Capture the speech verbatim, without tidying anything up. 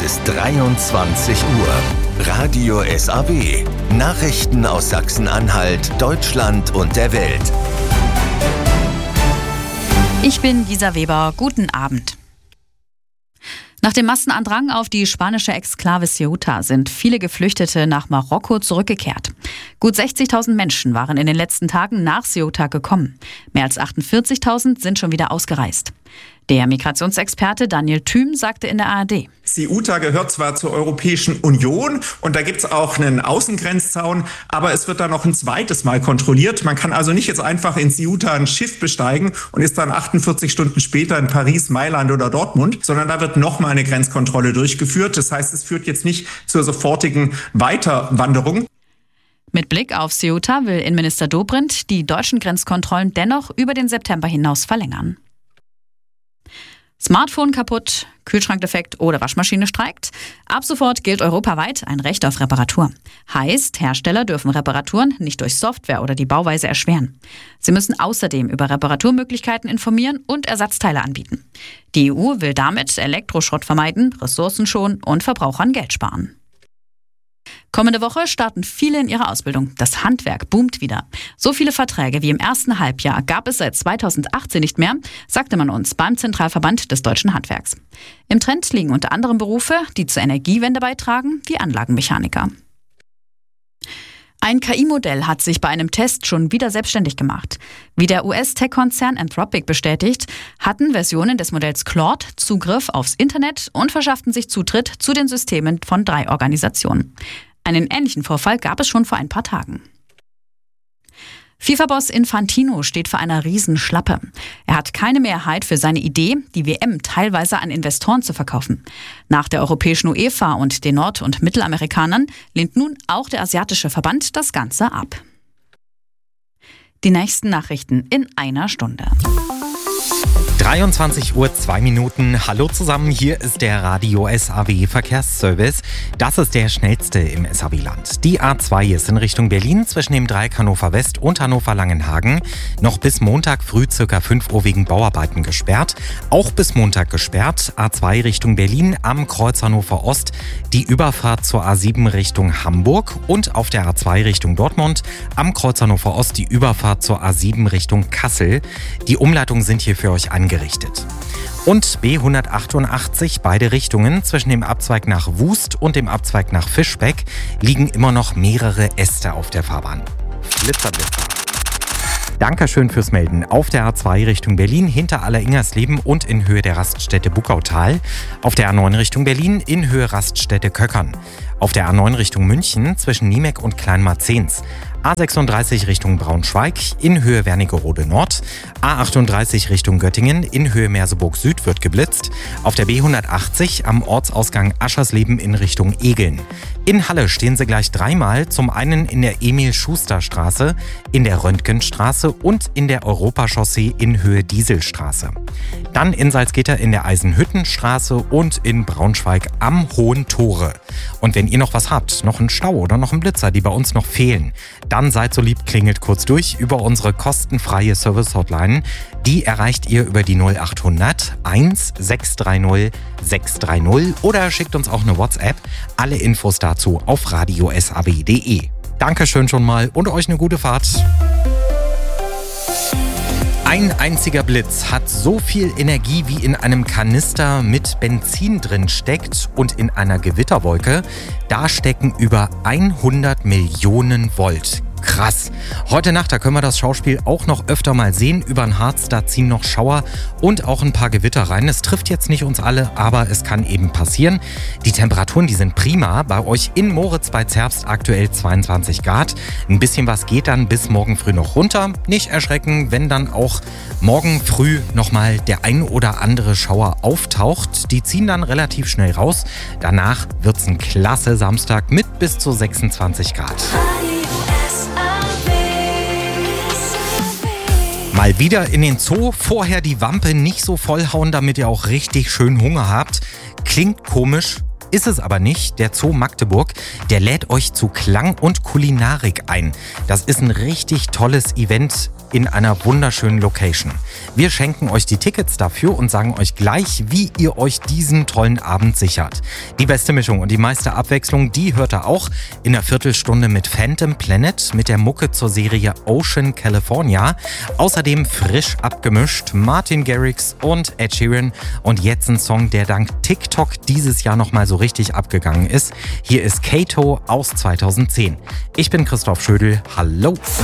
ist dreiundzwanzig Uhr. Radio S A B. Nachrichten aus Sachsen-Anhalt, Deutschland und der Welt. Ich bin Lisa Weber. Guten Abend. Nach dem Massenandrang auf die spanische Exklave Ceuta sind viele Geflüchtete nach Marokko zurückgekehrt. Gut sechzigtausend Menschen waren in den letzten Tagen nach Ceuta gekommen. Mehr als achtundvierzigtausend sind schon wieder ausgereist. Der Migrationsexperte Daniel Thüm sagte in der A R D: Ceuta gehört zwar zur Europäischen Union und da gibt es auch einen Außengrenzzaun, aber es wird da noch ein zweites Mal kontrolliert. Man kann also nicht jetzt einfach in Ceuta ein Schiff besteigen und ist dann achtundvierzig Stunden später in Paris, Mailand oder Dortmund, sondern da wird nochmal eine Grenzkontrolle durchgeführt. Das heißt, es führt jetzt nicht zur sofortigen Weiterwanderung. Mit Blick auf Ceuta will Innenminister Dobrindt die deutschen Grenzkontrollen dennoch über den September hinaus verlängern. Smartphone kaputt, Kühlschrank defekt oder Waschmaschine streikt? Ab sofort gilt europaweit ein Recht auf Reparatur. Heißt, Hersteller dürfen Reparaturen nicht durch Software oder die Bauweise erschweren. Sie müssen außerdem über Reparaturmöglichkeiten informieren und Ersatzteile anbieten. Die E U will damit Elektroschrott vermeiden, Ressourcen schonen und Verbrauchern Geld sparen. Kommende Woche starten viele in ihrer Ausbildung. Das Handwerk boomt wieder. So viele Verträge wie im ersten Halbjahr gab es seit zweitausendachtzehn nicht mehr, sagte man uns beim Zentralverband des deutschen Handwerks. Im Trend liegen unter anderem Berufe, die zur Energiewende beitragen, wie Anlagenmechaniker. Ein K I-Modell hat sich bei einem Test schon wieder selbstständig gemacht. Wie der U S-Tech-Konzern Anthropic bestätigt, hatten Versionen des Modells Claude Zugriff aufs Internet und verschafften sich Zutritt zu den Systemen von drei Organisationen. Einen ähnlichen Vorfall gab es schon vor ein paar Tagen. FIFA-Boss Infantino steht vor einer Riesenschlappe. Er hat keine Mehrheit für seine Idee, die W M teilweise an Investoren zu verkaufen. Nach der europäischen UEFA und den Nord- und Mittelamerikanern lehnt nun auch der asiatische Verband das Ganze ab. Die nächsten Nachrichten in einer Stunde. dreiundzwanzig Uhr zwei Minuten. Hallo zusammen, hier ist der Radio S A B Verkehrsservice. Das ist der schnellste im S A B-Land. Die A zwei ist in Richtung Berlin zwischen dem Dreieck Hannover West und Hannover Langenhagen noch bis Montag früh ca. fünf Uhr wegen Bauarbeiten gesperrt. Auch bis Montag gesperrt. A zwei Richtung Berlin am Kreuz Hannover Ost. Die Überfahrt zur A sieben Richtung Hamburg und auf der A zwei Richtung Dortmund am Kreuz Hannover Ost die Überfahrt zur A sieben Richtung Kassel. Die Umleitungen sind hier für euch angerichtet. Und B hundertachtundachtzig, beide Richtungen zwischen dem Abzweig nach Wust und dem Abzweig nach Fischbeck liegen immer noch mehrere Äste auf der Fahrbahn. Blitzer, Blitzer. Dankeschön fürs Melden. Auf der A zwei Richtung Berlin hinter Aller-Ingersleben und in Höhe der Raststätte Buckautal. Auf der A neun Richtung Berlin in Höhe Raststätte Köckern. Auf der A neun Richtung München zwischen Niemek und Kleinmarzens. A sechsunddreißig Richtung Braunschweig in Höhe Wernigerode Nord. A achtunddreißig Richtung Göttingen in Höhe Merseburg Süd wird geblitzt. Auf der B hundertachtzig am Ortsausgang Aschersleben in Richtung Egeln. In Halle stehen sie gleich dreimal, zum einen in der Emil-Schuster-Straße, in der Röntgenstraße und in der Europachaussee in Höhe Dieselstraße. Dann in Salzgitter in der Eisenhüttenstraße und in Braunschweig am Hohen Tore. Und wenn ihr noch was habt, noch einen Stau oder noch einen Blitzer, die bei uns noch fehlen, dann seid so lieb, klingelt kurz durch über unsere kostenfreie Service-Hotline. Die erreicht ihr über die null achthundert eins sechs drei null sechs drei null oder schickt uns auch eine WhatsApp. Alle Infos dazu auf radio s a b punkt d e. Dankeschön schon mal und euch eine gute Fahrt. Ein einziger Blitz hat so viel Energie, wie in einem Kanister mit Benzin drin steckt und in einer Gewitterwolke. Da stecken über hundert Millionen Volt. Krass. Heute Nacht, da können wir das Schauspiel auch noch öfter mal sehen. Über den Harz, da ziehen noch Schauer und auch ein paar Gewitter rein. Es trifft jetzt nicht uns alle, aber es kann eben passieren. Die Temperaturen, die sind prima. Bei euch in Moritz bei Zerbst aktuell zweiundzwanzig Grad. Ein bisschen was geht dann bis morgen früh noch runter. Nicht erschrecken, wenn dann auch morgen früh nochmal der ein oder andere Schauer auftaucht. Die ziehen dann relativ schnell raus. Danach wird's ein klasse Samstag mit bis zu sechsundzwanzig Grad. Mal wieder in den Zoo, vorher die Wampe nicht so vollhauen, damit ihr auch richtig schön Hunger habt. Klingt komisch, ist es aber nicht. Der Zoo Magdeburg, der lädt euch zu Klang und Kulinarik ein. Das ist ein richtig tolles Event in einer wunderschönen Location. Wir schenken euch die Tickets dafür und sagen euch gleich, wie ihr euch diesen tollen Abend sichert. Die beste Mischung und die meiste Abwechslung, die hört ihr auch in der Viertelstunde mit Phantom Planet, mit der Mucke zur Serie Ocean California. Außerdem frisch abgemischt Martin Garrix und Ed Sheeran. Und jetzt ein Song, der dank TikTok dieses Jahr nochmal so richtig abgegangen ist. Hier ist Kato aus zweitausendzehn. Ich bin Christoph Schödel. Hallo.